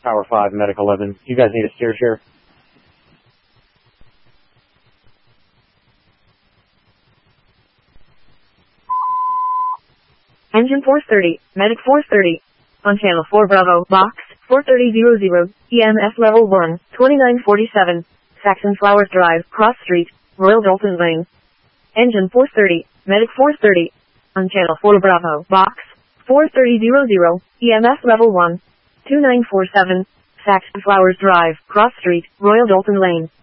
Tower 5, Medic 11. You guys need a steer here? Engine 430, Medic 430. On Channel 4 Bravo, Box 43000, EMS Level 1, 2947. Saxon Flowers Drive, Cross Street, Royal Dalton Lane. Engine 430, Medic 430. On Channel 4 Bravo, Box 43000, EMS Level 1, 2947. Saxon Flowers Drive, Cross Street, Royal Dalton Lane.